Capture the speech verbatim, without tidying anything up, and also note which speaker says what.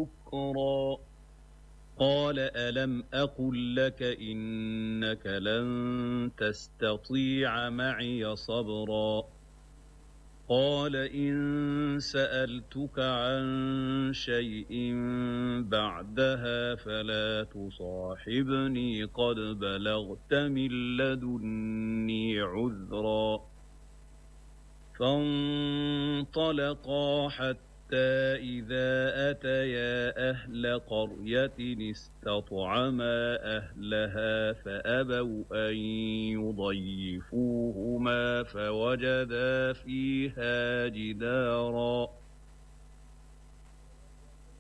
Speaker 1: نكرا قال ألم أقل لك إنك لن تستطيع معي صبرا قال إن سألتك عن شيء بعدها فلا تصاحبني قد بلغت من لدني عذرا فانطلقا حتى إذا أتيا أهل قرية استطعما أهلها فأبوا أن يضيفوهما فوجدا فيها جدارا